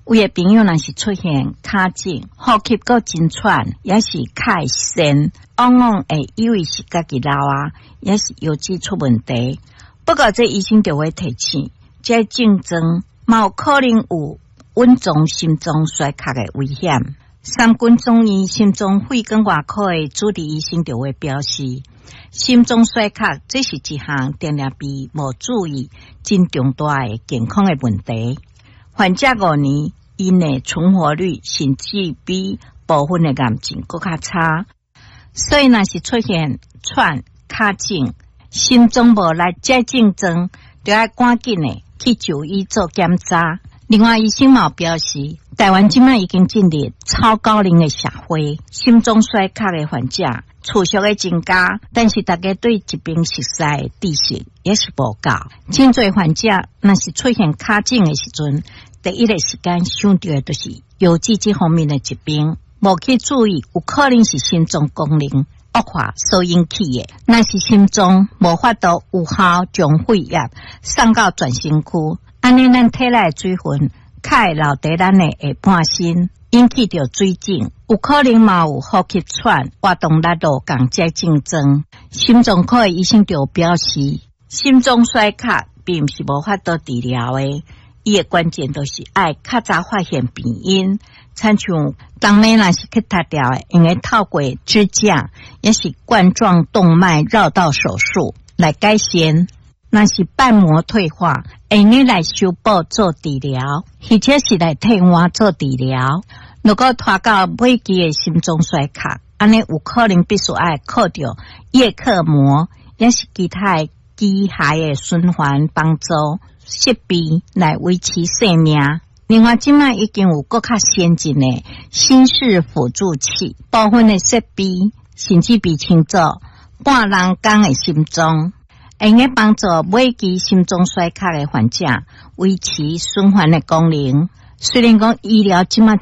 有的朋友若是出现卡紧、呼吸够真喘，也是卡声，往往会以为是家己老啊，也是腰椎出问题。不过这医生就会提醒，这症状嘛有可能有稳重心脏衰竭的危险。三军中医心脏肺跟外科的主治医生就会表示，心脏衰竭这是一项定定比无注意真重大的健康的问题。患者5年以内存活率甚至比部分的癌症更较差，所以若是出现喘、卡紧、心脏无力这症状，就要赶紧的去就医做检查。另外，医生嘛表示，台湾现在已经进入超高龄的社会，心脏衰竭的患者持续的增加，但是大家对疾病熟悉的知识也是无够。真侪患者若是出现卡紧的时阵，第一个时间想到的就是腰椎这方面的疾病，无去注意有可能是心脏功能恶化所引起的。若是心脏无法度有效将血液送到全身躯，安尼咱体内的水分较留在咱的下半身，引起着水肿，有可能嘛有呼吸喘、活动力落降这症状。心脏科的医生就表示，心脏衰竭并不是无法度治疗的，伊的关键就是爱较早发现病因，亲像当年若是去割掉的，用来透过支架，也是冠状动脉绕道手术来改善。若是瓣膜退化，用来修补做治疗，或者是来替换做治疗。如果拖到尾期的心脏衰竭，安尼有可能必须要靠着叶克膜，也是其他机械的循环帮助设备来维持生命。另外，现在已经有更较先进的心室辅助器，部分的设备甚至比称作半人工的心脏，用来帮助尾期心脏衰竭的患者维持循环的功能。虽然讲医疗现在